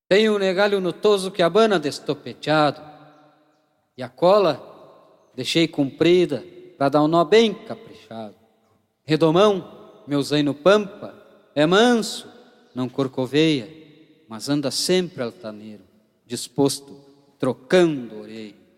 Tenho o negalho notoso que abana destopeteado, e a cola deixei comprida para dar um nó bem caprichado. Redomão, meu zaino pampa, é manso, não corcoveia, mas anda sempre altaneiro, disposto, trocando orelha.